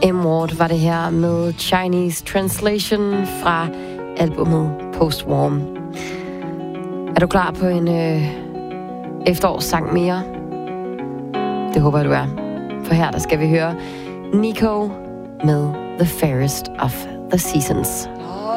M-Ward var det her med Chinese Translation fra albumet Postwarm. Er du klar på en efterårssang mere? Det håber jeg, du er. For her der skal vi høre Nico med The Fairest of the Seasons.